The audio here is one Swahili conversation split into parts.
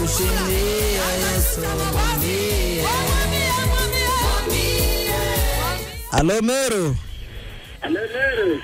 Mshindia Yesu mwambie. Alo Meru. Alo Meru.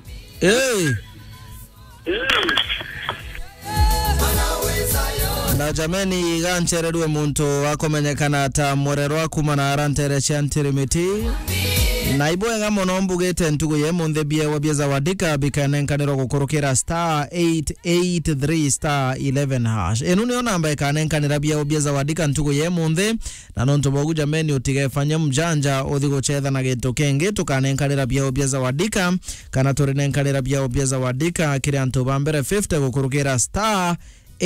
Na jameni ganchererwe muntu akomenyekana ta morerwa kumana arantere chantirimiti na iboenga mono mbugete ntugu ye munde bie wabieza wadika bikanenkaniro gukurukira star 883 star 11 hash enuni ona ambaye kanenkanira bie wabieza wadika ntugu ye munde na nonto bogu jameni utigefanya mjanja odhigo chetha na geto kenge tukanenkanira bie wabieza wadika kana turinenkanira bie wabieza wadika kiri anto bambere 50 gukurukira star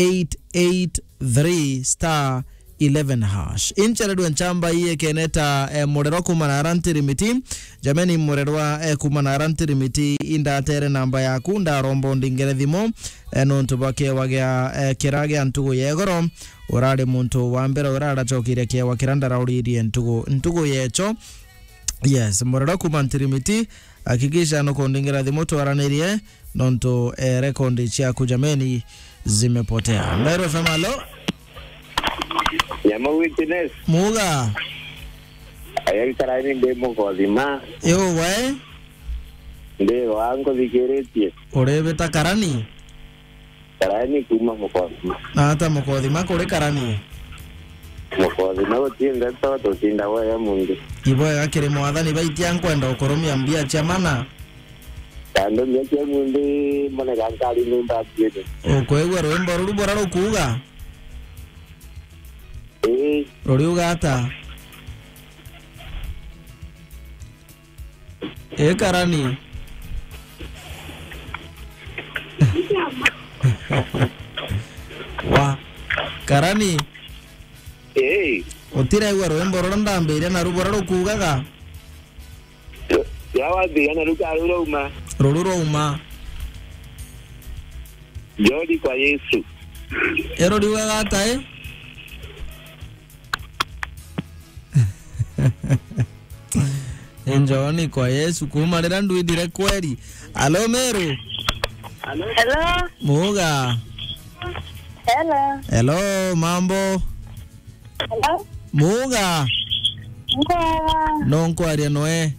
883 star 11 hash incheredwe nchamba iye keneta morero kumana arantirimiti jameni morerwa kumana arantirimiti inda tere namba yaku nda rombo ndingerethimo nontu bake wagea kirage antugo yegoro urare muntu wambere urara chokire ke wakiranda rauririe ntugo yecho yes morero kumana tirimiti hakikisha no kondingerethimo twaranirie nontu rekondi chia kujameni zimepotea. Ndero fema lo Yama witness Muga Ayari tarani ndemo kozima Yo we Ndero wango vikiretie Orebe ta karani Tarani kuma mokozima Hata mokozima kore karani Mokozima utinda toto tinda waya mungu Iboe gakire mwathani baitia nkwenda ukoromia mbia chamana Kando myekia mundi mone gankari numba pyedo Okwegwa rwembo rurubora rukuga Ruriuga ata karani Wa karani Otira igwa rwembo rurandambire na rubora rukugaga Yawa biyana Rururo uma Jodi kwa Yesu Ero diwa gata Enjoni kwa Yesu kumarira nduidire kweli. Alo Meru. Hello. Muga. Hello mambo. Hello. Muga. Mkwara. Nonko aria noe.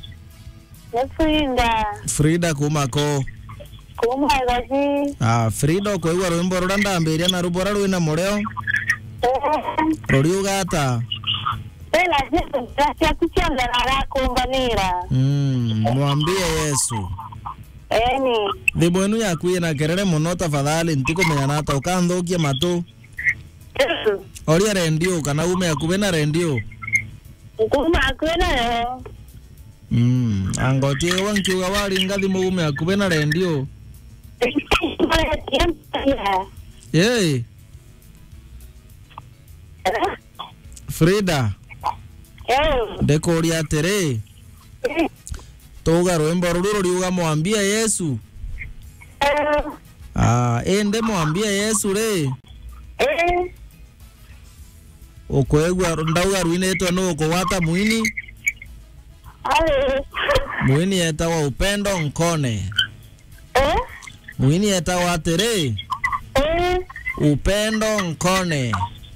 Frida kumako. Kumagoji. Frida ko igwa rwimbo rurandambiria na rubora rwina mureo. Ruriuga ata. Ela Yesu gracias kuchanga na kumbanira. Mwambie Yesu. Eni. Thimu enu yaku ina kerere muno tafadhali ntikumenya nata ukanthokia matu. Oria rendio kana ume yakube na rendio. Kuma akwena yo. Angotie wankiuga wali ngathi mugume yakube na rendio. Frida. Dekoria tere. Toga rwembo ruru riuga mwambia Yesu. Ende mwambia Yesu re. Okwegwa ndauga ruinetwa no kuwata muini. Muini etawa upendo nkone. Muini etawa atere. Upendo nkone.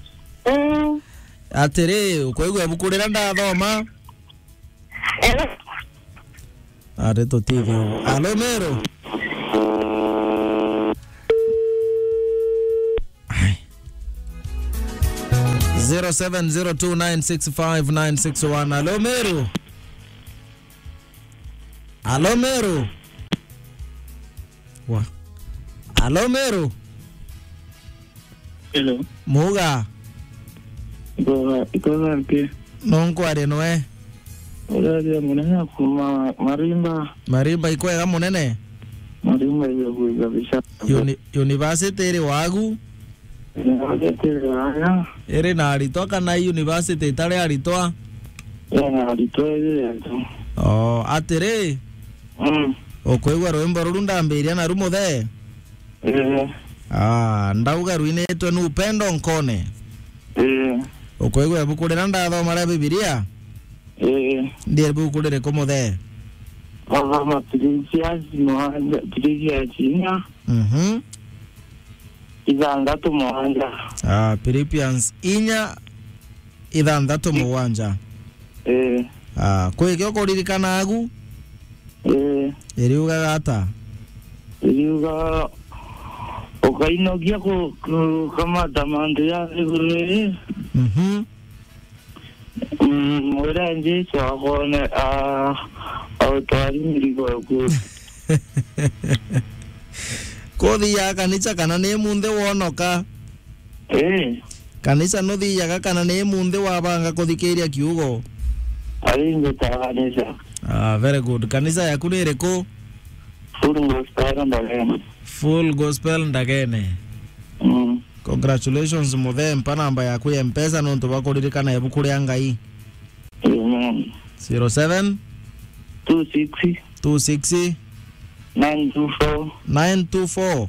Atere okwegwa bukurira ndathoma. Areto tithio. Alo Meru. 0702965961. Alo Meru. Alo Meru. Wa. Alo Meru. Hello. Muga. Iko wapi? Nonko ari noe. Uraje munene kuma Marimba iko ega munene. Marimba yo bisha. University iri wagu. Ere na aritoa kana university itare aritoa? Na aritoa ire. Atere. Okwegwa rwembo rurundambiria na rumuthe. Ndauga ruinetwe ni upendo nkone. Okwegwa bukurira ndathoma ra Biblia. Ndiye bukurire kumuthe. Mama Patricia China. ithandatu mwanja. Philippians 4:6. Kwikyo kuririkana agu iriuga gata iriuga ukainogia kama tamando ya iguru mwera nje chakone autari mirigo ku kothi ya kanisa kana ni munde wonoka kanisa no thiaga kana ni munde wabanga kuthikiria kiugo aringe kanisa very good kanisa yaku ni iriku Full Gospel Ndagene congratulations muthe mpa namba yaku ya mpesa nontu bakuririkana ebuku ria Ngai amen 07 26 924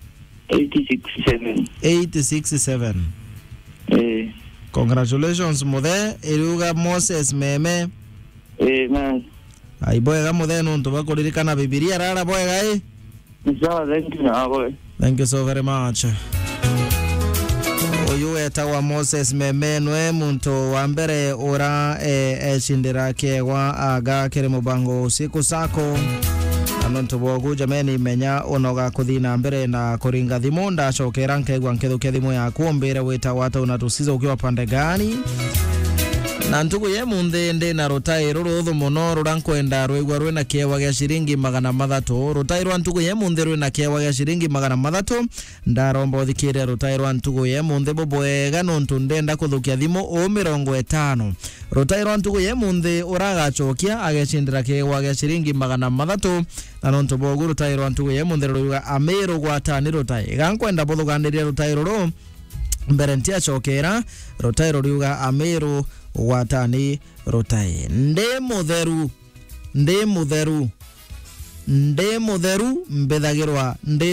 867 congratulations muthe iriuga Moses Meme amen aiboega muthe nontu bakuririkana Bibilia rara boega thank you so very much. Uyu etagwa Moses Memenwe muntu wa mbere ura ecindira kiegwa aga kiri mubango usiku sako anontu bogu jameni menya onoga kuthina mbere na kuringa thimu ndacokera nkegwa nkethukia thimu yaku ombire witagwa ata unatusiza ukiwa pande gani na ntugu ye munde ndi na rutairo ruthu muno rurankwenda rwigwa rwina kiewa gya shiringi 300 rutairo ntugu ye munde rwina kiewa gya shiringi 300 ndaromba thikire rutairo ntugu ye munde bobwega nontu ndenda kuthukia thimu 50 rutairo ntugu ye munde uragachokia agecindira kiewa gya shiringi 300 na nontu bogu rutairo ntugu ye munde ruga amero gwatani rutai gankwenda bothuganiria rutairo ru mbere ntia chokera rutairo ruga amero watani rotai nde mutheru mbethagirwa nde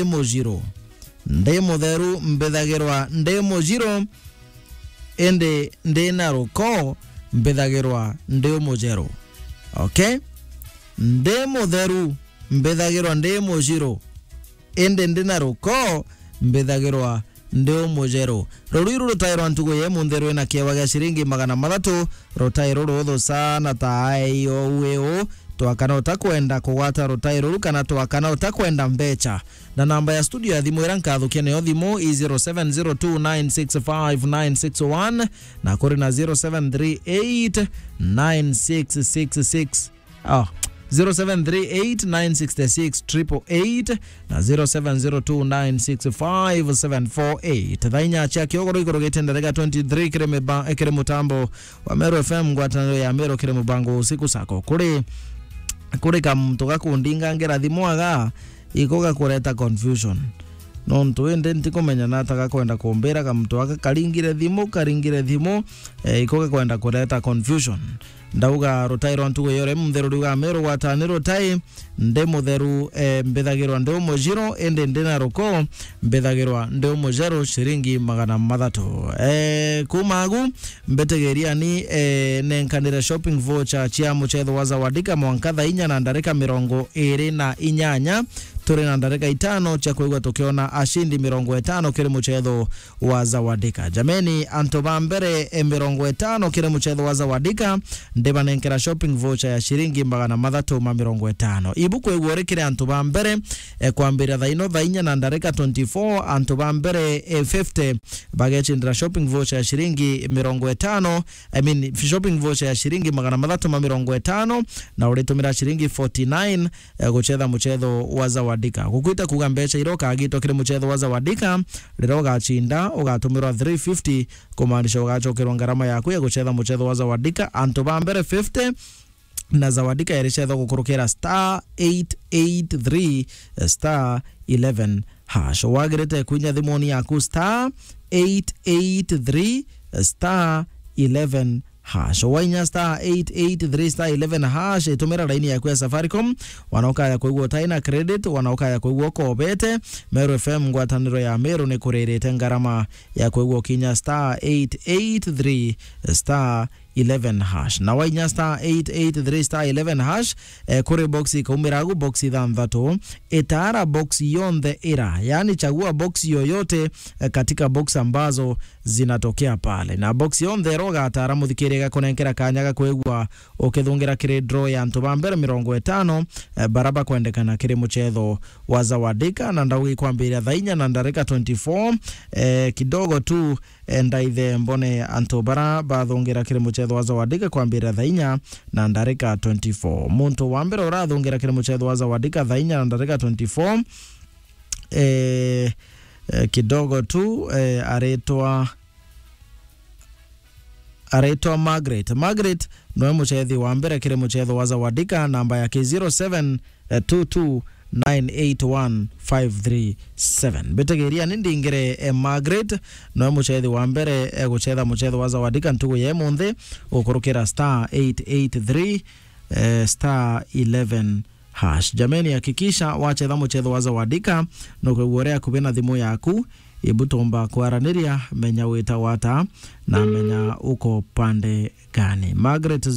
mujiro ende nde na ruko mbethagirwa nde mujero okay nde mutheru mbethagirwa nde mujiro ende nde na ruko mbethagirwa ndio mujero ruriru rutairo ntugu ye munderu na kiewa gya shiringi 300 rutairo ruthu sana taayo weo twakana utakwenda kugwata rutairo kana twakana utakwenda mbecha na namba ya studio ya thimu irankathukia nayo thimu 0702965961 na kuri na 07389666 0738966888 na 0702965748 thainya cha kiogoro igoro gitenderaga 23 kire mutambo wa Meru FM ngwataniro ya Meru kire mubango usiku sako kuri kamtu gakundinga ngera thimwaga ikoga kureta confusion nontu ende ntikumenya nataga kwenda kumbira kamtu akaringire thimu ikoga kwenda kureta confusion ndauga rutairo ntugu yore mutheru ruga Meru gwatani rutai nde mutheru mbethagirwa nde mujiro ende ndena ruko mbethagirwa nde mujero shiringi 300 kumagu mbetegeria ni nenkanira shopping voucher chia muchetho wa Zawadika mwankatha inya na ndareka 28 turi na ndareka 5 cha kuigwa tukiona ashindi 50 kile muchetho wa Zawadika jameni antoba mbere 50 kile muchetho wa Zawadika ndeba nenkera shopping voucher ya shiringi 350 ibu kwegworekire antoba mbere kwambira thaino thainya na ndareka 24 antoba mbere 50 bagechindra shopping voucher ya shiringi 50 shopping voucher ya shiringi 350 na ulitumira shiringi 49 guchetha muchetho wa Zawadika gukwita kuga mbecha iroka agito kire muchetho wa Zawadika riroga chinda ugatumirwa 350 kumaanisha ugachokerwa ngarama yaku ya guchetha muchetho wa Zawadika antoba mbere 50 na Zawadika yarishetho gukurukira *883 *11 hash wagirete kunya thimoni yaku *883 *11 hash wainya *883 *11 hash itumira laini yaku ya Safaricom wanaoka ya kuigwa taina credit wanaoka ya kuigwa kobete Meru FM ngwataniro ya Meru ni kurerete ngarama ya kuigwa kinya *883 11 hash na wainya star 883 star 11 hash kure boxi kaumiragu boxi thanthatu itara boxi yonthe ira, yani chagua boxi yoyote katika box ambazo zinatokea pale, na boxi yonthe roga atara muthikiri gakonenkera kanyaga kwegwa ukithungira kiri draw ya ntuba mbere 50 baraba kwendekana kiri muchetho wa Zawadika na ndaugi kwambiria thainya na ndarika 24 kidogo tu ndaithe mbone antobara bathungira kiri muchetho wa Zawadika kwambiria thainya na ndarika 24 muntu wa mbere urathungira kiri muchetho wa Zawadika thainya na ndarika 24 kidogo tu aretwa Margaret no muchethi wa mbere kire muchetho wa Zawadika namba yake 0722981537 betegeria nindingire Margaret no muchethi wa mbere guchetha muchetho wa Zawadika ntugu ye munthe ukurukira star 883 star 11 hash. Jameni, hakikisha wachetha muchetho wa Zawadika no kwegorea kubena thimu yaku ibutomba kwaraniria menya wita wata na menya uko pande gani. Margaret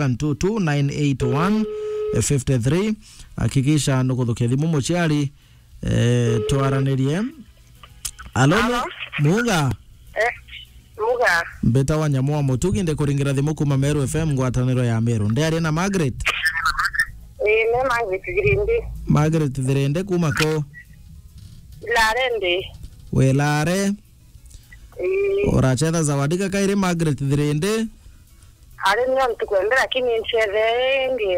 0722981553 hakikisha nukuthukia thimu muciari twaranirie. Alo Muga Muga mbeta wa Nyamwa Mutugi nde kuringira thimu kuma Meru FM ngwataniro ya Meru ndari na Margaret. ne Margaret Girinde. Margaret Girinde kuma ko Larende. We lare oracheza Zawadika kaire Margaret Girinde. Are nyo tukwenda lakini ncheze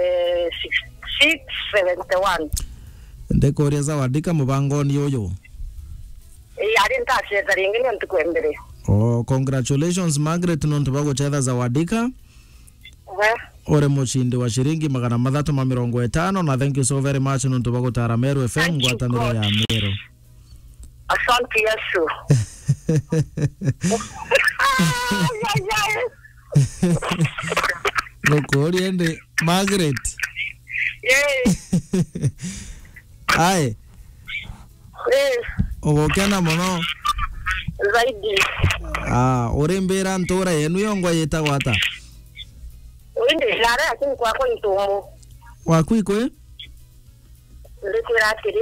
671 nde koria Zawadika mubangoni yoyo. Are ntacheza ringine ntukwendere. Oh, congratulations Margaret nontu baguchetha Zawadika. Ore muchindi wa shiringi 350 na thank you so very much nontu bagutara Meru FM ngwataniro ya Meru. Asante Yesu. Lokori ende Margaret. Ai. Ogokena mono. Zaidi. Ore mbera ntora yenu yongwa yeta gwata. Winde lara lakini kwako ntumu. Wakwikwe? Ndikira kiri.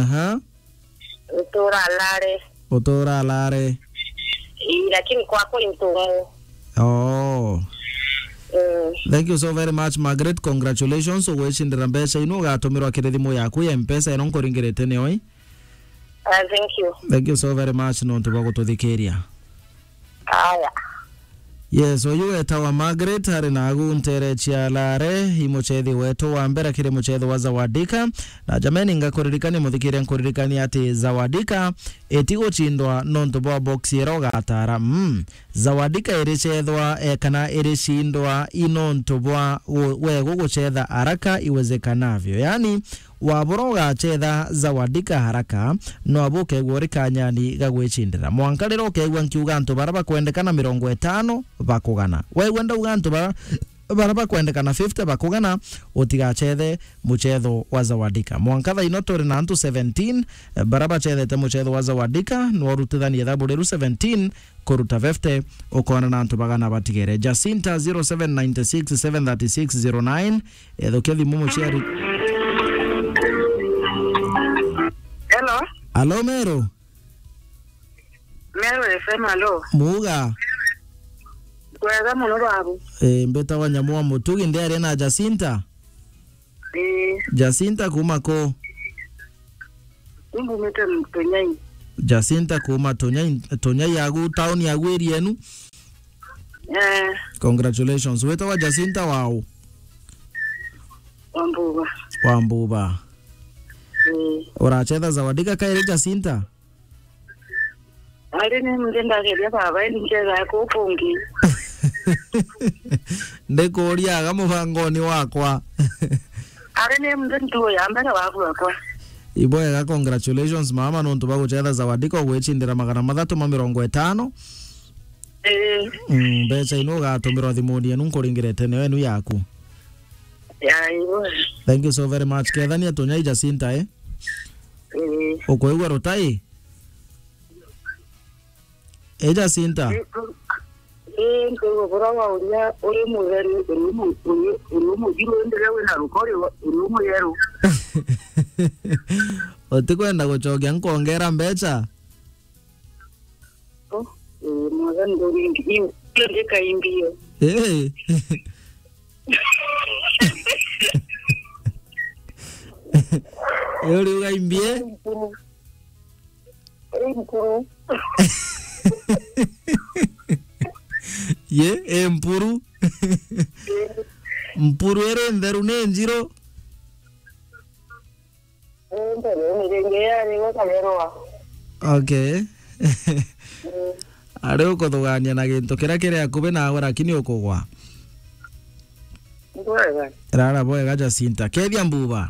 Utora lare. Lakini kwako ntumu. Oh. Thank you so very much Margaret, congratulations. Owechindira mbeca ino gatumirwa kirithimu yaku ya M-Pesa ino nkuringirite ni oi. Thank you so very much nontu bagututhikiria. Aya. Yes, oyu etawa Margaret hari nagu ntere chialare imuchethi wetu wa mbere kire muchethi wa Zawadika na jameni ngakuririkani muthikire nkuririkani ati Zawadika etigo chindwa nontu bwa box yeroga atara Zawadika irichethwa kana irishindwa inontu bwa wego guchetha haraka iwezekanavyo, yani waboroga chetha Zawadika haraka no abuke gorikanyani gagwechindira mwankariro kegwa nkiuga ntu baraba kwendekana 50 bakugana wegwenda ugantu baraba kwendekana 50 bakugana utigachethe muchetho wa Zawadika mwankatha inotori na antu 17 baraba chethete muchetho wa Zawadika no rutithanie thaburiru 17 kuruta 50 ukona na antu bagana batigere. Jacinta 0796736009 ethokethi mumuchiari. Hello. Alo Meru. Meru FM alo. Muga. Kwega muno babu. Mbeta wa Nyamwa Mutugi ndere na Jacinta. Jacinta kuma ko. Mete Tonyai. Jacinta kuma Tonyai yagu town yagu erienu. Congratulations. Weta wa Jacinta wao. Wambuba. Orachetha Zawadika kaire Jacinta. Alini mndenda geria baba ndicheza kupungi. Ndekoria ga muvangoni wakwa. Alini mndendu yambara wakwa. Iboya congratulations mama nontu baguchetha Zawadika ogwechindira 350. Mbeca ino gatumirwa thimuni enu nkuringirete ne wenu yaku. Thank you so very much. Kethania Tonyai Jacinta Okoigwa rotai. Jacinta. ngo burawa uria uri mugari urumu jirondera we na rukori urumu yeru Otikwenda gucokia nkongera mbeca mwaga ndori ngiyo ndeka imbio Yori ugaimbie Mpuru. Ye, mpuru. Mpuru ere nderu ne njiro. Okay. Are ukothugania na gintu kiria kiri akubi nawe lakini ukugwa. Bwega. Rara bwega Jacinta. Kethia mbuba.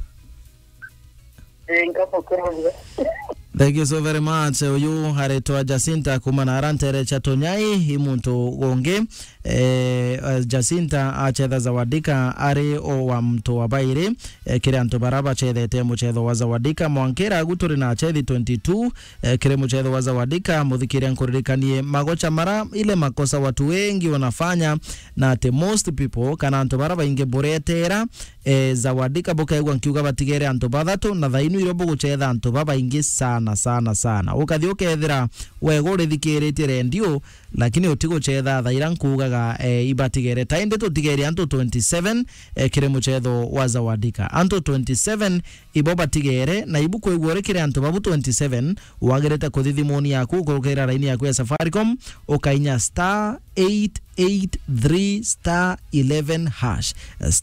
Thank you so very much. Uyu haretwa Jacinta kumana arantere chatonyai himuntu gonge Jacinta achedha zawadika ari o wa mtu wa baire kire antu baraba chethete muchetho wa zawadika mwankera guturi na chethi 22 kire muchetho wa zawadika muthikire nkuririkanie magocha mara ile makosa watu wengi wanafanya na ate most people kana antu baraba inge boretera zawadika bokaigwa nkiuga batigere antu bathatu na thainu irobo guchetha antu baba ingi sana ukathi ukethira wegore thikirite rendio lakini utigo chetha thaira nkugaga ibatigere tainde tutigere antu 27 kire muchetho wa zawadika antu 27 iboba tigere na ibu kwegore kire antu babu 27 wagereta kuthithimoni yaku kurukira raini yaku ya Safaricom ukainya *883 *11#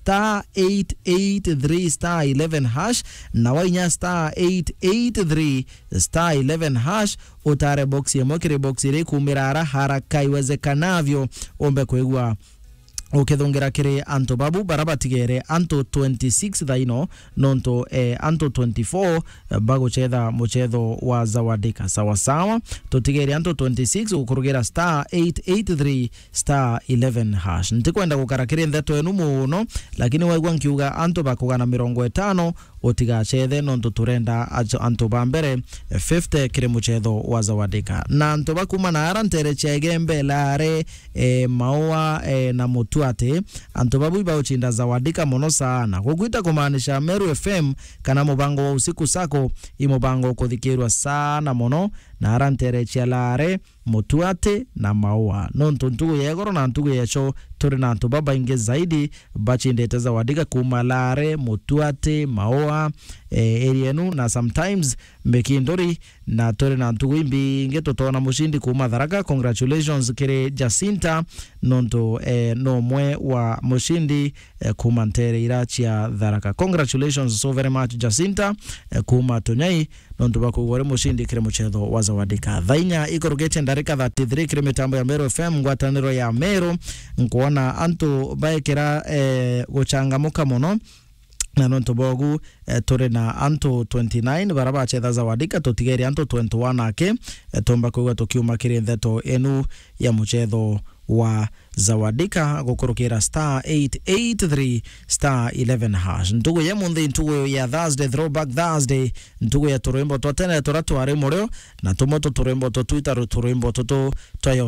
*883 *11# na wainya *883 *11# utare box ya mokire box ile kumirara haraka iwezekanavyo ombe kwegwa ukethongera kire anto babu baraba tigere anto 26 thaino nonto anto 24 bago chetha muchetho wa zawadika sawa tutigere anto 26 ukurugera *883 *11# ntikwenda gukara kire ndeto enu muno lakini waigwa nkiuga anto bakugana 50 otiga chethe nonto turenda anto bambere 50 kire muchetho wa zawadika na anto bakuma na arantere chegembe lare maua na mutuate anto babu iba uchinda zawadika mono sana kuguita kumaanisha Meru FM kana mubango wa usiku sako imobango kuthikirwa sana mono na arantere chelare mutuate na maua nonto ntugu yegoro na ntugu yecho turi na anto baba inge zaidi bachindete zawadika kumalare mutuate maua erienu na sometimes mekindori na turi na ntugu imbi inge totona mushindi kuma Tharaka. Congratulations kire Jacinta nonto no mwe wa mushindi kuma ntere irachia Tharaka. Congratulations so very much Jacinta kuma tonyai nonto bakugore mushindi kire muchetho wa zawadika thainya ikorogete ndarika 33 kire mitambo ya Meru FM ngwataniro ya Meru nkuona antu baekera guchangamuka muno na nonto bogu tore na anto 29 baraba chetha zawadika tutigeri anto 21 ake tomba kuwa tukiuma kire ndeto enu ya muchetho wa zawadika gukurukira *883 *11# ntugu ya mundi ntugu ya Thursday throwback Thursday ntugu ya turembo totene toratware murio na tumoto turembo to Twitter turembo to